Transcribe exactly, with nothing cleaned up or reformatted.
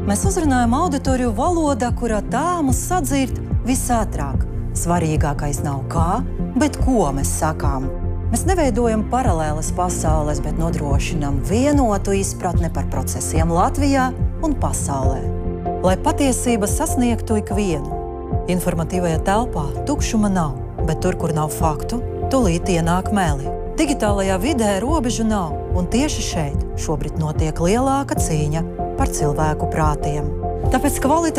Mēs uzrunājam auditoriju valodā, kurā tā mums sadzird visātrāk. Svarīgākais nav kā, bet ko mēs sakām. Mēs neveidojam paralēlas pasaules, bet nodrošinam vienotu izpratni par procesiem Latvijā un pasaulē. Lai patiesība sasniegtu ikvienu. Informatīvajā telpā tukšuma nav, bet tur, kur nav faktu, tūlīt ienāk meli. Digitālajā vidē robežu nav, un tieši šeit šobrīd notiek lielāka cīņa par cilvēku prātiem. Tāpēc kvalitāte